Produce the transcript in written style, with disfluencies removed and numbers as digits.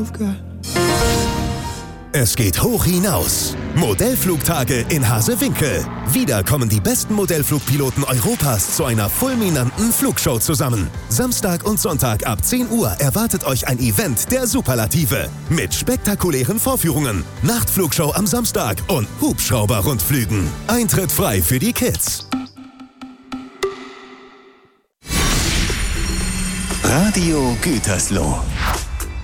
Es geht hoch hinaus. Modellflugtage in Hasewinkel. Wieder kommen die besten Modellflugpiloten Europas zu einer fulminanten Flugshow zusammen. Samstag und Sonntag ab 10 Uhr erwartet euch ein Event der Superlative. Mit spektakulären Vorführungen, Nachtflugshow am Samstag und Hubschrauber-Rundflügen. Eintritt frei für die Kids. Radio Gütersloh.